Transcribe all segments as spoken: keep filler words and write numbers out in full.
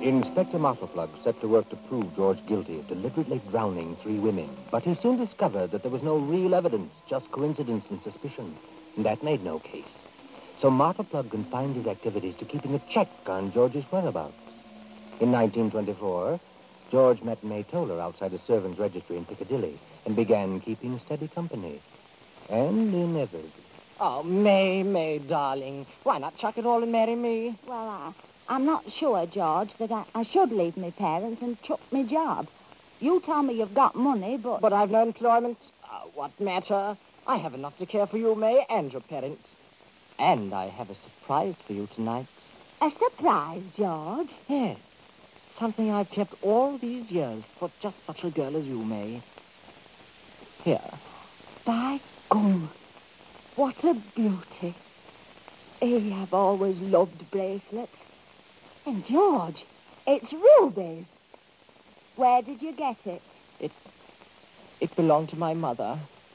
Inspector Martleplug set to work to prove George guilty of deliberately drowning three women. But he soon discovered that there was no real evidence, just coincidence and suspicion. And that made no case. So Martleplug confined his activities to keeping a check on George's whereabouts. In nineteen twenty-four, George met May Toller outside a servants' registry in Piccadilly and began keeping steady company. And inevitably... Oh, May, May, darling, why not chuck it all and marry me? Well, I, I'm not sure, George, that I, I should leave my parents and chuck my job. You tell me you've got money, but... But I've no employment. Uh, what matter? I have enough to care for you, May, and your parents. And I have a surprise for you tonight. A surprise, George? Yes. Something I've kept all these years for just such a girl as you, May. Here. By gum. What a beauty. Hey, I've always loved bracelets. And, George, it's rubies. Where did you get it? It... it belonged to my mother.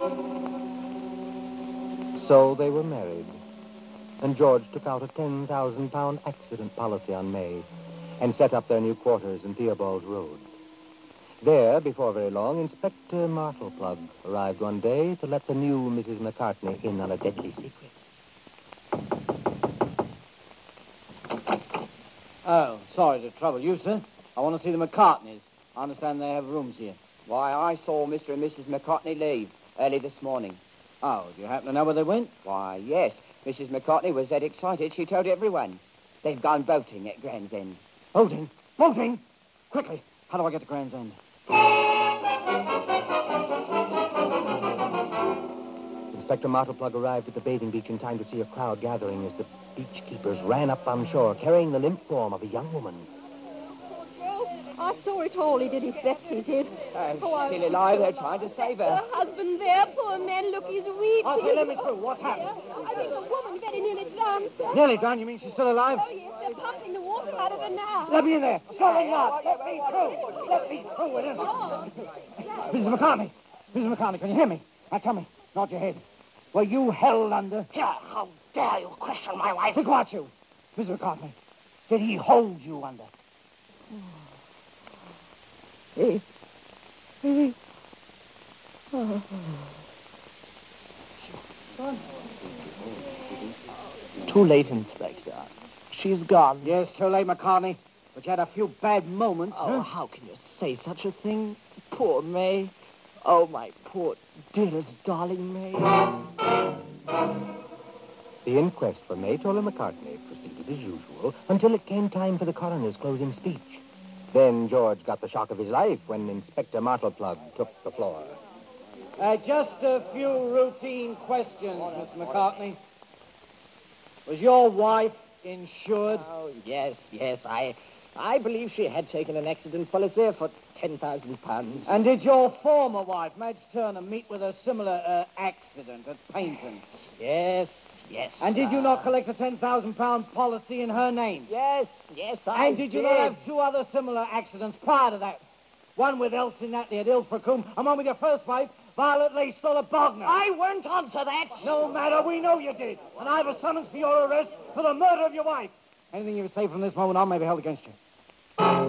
So they were married. And George took out a ten thousand pound accident policy on May and set up their new quarters in Theobald's Road. There, before very long, Inspector Martleplug arrived one day to let the new Missus McCartney in on a deadly secret. Oh, sorry to trouble you, sir. I want to see the McCartneys. I understand they have rooms here. Why, I saw Mister and Missus McCartney leave early this morning. Oh, do you happen to know where they went? Why, yes. Missus McCartney was that excited she told everyone. They've gone boating at Grand's End. Boating? Boating? Quickly. How do I get to Grand's End? Inspector Martleplug arrived at the bathing beach in time to see a crowd gathering as the beach keepers ran up on shore, carrying the limp form of a young woman. I saw it all. He did his best, he did. Oh, oh I... still alive. They're trying to save her. Her husband there, poor man. Look, he's weeping. Oh, say, let me through. What happened? I think the woman very nearly drowned, sir. Nearly drowned? You mean she's still alive? Oh, yes. They're pumping the water out of her now. Let me in there. Sorry, not. Let me through. Let me through. It isn't. Oh. Missus McCartney. Missus McCartney, can you hear me? Now, tell me. Nod your head. Were you held under... Yeah, how dare you question my wife? Be quiet, you. Missus McCartney, did he hold you under? He... He... Oh. Too late, Inspector. She's gone. Yes, too late, McCartney. But you had a few bad moments. Oh, huh? how can you say such a thing? Poor May. Oh, my poor, dearest darling May. The inquest for May Toller McCartney proceeded as usual until it came time for the coroner's closing speech. Then George got the shock of his life when Inspector Martleplug took the floor. Uh, just a few routine questions, Miss McCartney. Was your wife insured? Oh, yes, yes. I I believe she had taken an accident policy for ten thousand pounds. And did your former wife, Madge Turner, meet with a similar uh, accident at Paynton? Yes, yes. And did you uh, not collect a ten thousand pound policy in her name? Yes, yes, I And did you not have two other similar accidents prior to that? One with Elsie Natley at Ilfracombe, and one with your first wife, Violet Lacewell at Bognor. I won't answer that. No matter, we know you did. And I have a summons for your arrest for the murder of your wife. Anything you say from this moment on may be held against you.